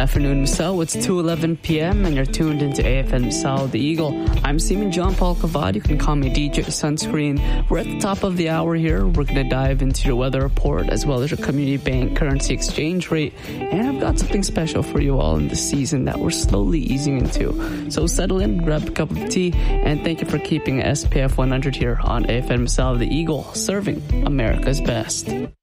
afternoon, Misal. It's 2:11 p.m. and you're tuned into AFM Misal, the Eagle. I'm Seaman John Paul Cavad. You can call me DJ Sunscreen. We're at the top of the hour here. We're going to dive into your weather report as well as your community bank currency exchange rate. And I've got something special for you all in the season that we're slowly easing into. So settle in, grab a cup of tea, and thank you for keeping SPF 100 here on AFM Misal, the Eagle, serving America's best.